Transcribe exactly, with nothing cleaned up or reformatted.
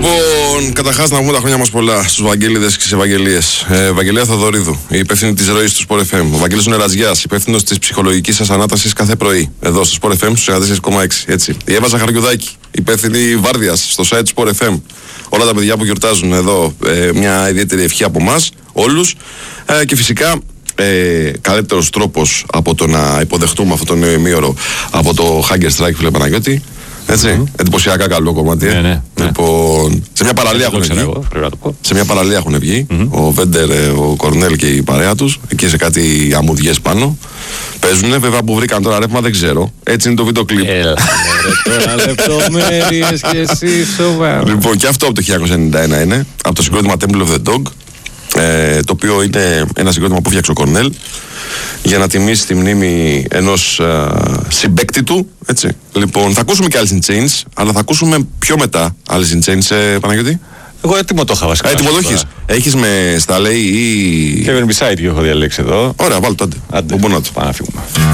Λοιπόν, καταρχάς να πούμε τα χρόνια μας πολλά στους Βαγγέλιδες και στις Ευαγγελίες. Ε, Βαγγελία Θοδωρίδου, η υπεύθυνη της ροής του Sport εφ εμ. Ο Βαγγέλης Νεραζιάς, υπεύθυνος της ψυχολογικής σας ανάτασης κάθε πρωί. Εδώ στο Sport εφ εμ, στους ενενήντα τέσσερα κόμμα έξι. Έτσι. Η Εύα Ζαχαριουδάκη, υπεύθυνη βάρδιας στο site του Sport εφ εμ. Όλα τα παιδιά που γιορτάζουν εδώ, ε, μια ιδιαίτερη ευχή από εμάς, όλους. Ε, και φυσικά, ε, καλύτερος τρόπος από το να υποδεχτούμε αυτό το νέο ημίωρο από το Hanger Strike, φίλε Παναγιώτη. Έτσι, mm-hmm. εντυπωσιακά καλό κομμάτι. Ναι, ναι, ναι. Λοιπόν, σε μια παραλία έχουν βγει. Εγώ, σε μια παραλία έχουν βγει. Mm-hmm. Ο Βέντερ, ο Κορνέλ και η παρέα τους. Εκεί σε κάτι αμμουδιές πάνω. Παίζουνε, βέβαια που βρήκαν τώρα ρεύμα δεν ξέρω. Έτσι είναι το βίντεο κλιπ. Έλα, τώρα λεπτομέρειες και εσύ σοβαρά. Λοιπόν, και αυτό από το χίλια εννιακόσια ενενήντα ένα είναι. Από το συγκρότημα Temple of the Dog. Ε, το οποίο είναι ένα συγκρότημα που φτιάξε ο Κορνέλ για να τιμήσει τη μνήμη ενός α, συμπαίκτη του, έτσι. Λοιπόν, θα ακούσουμε και Alice in Chains, αλλά θα ακούσουμε πιο μετά Alice in Chains, ε, Παναγιώτη. Εγώ έτοιμο το είχα βασικά. Έτοιμο το έχεις. Έχεις με στα λέει ή... Kevin Beside έχω διαλέξει εδώ. Ωραία, βάλω τότε. Άντε, Μπορούμε να το. πάμε να φύγουμε.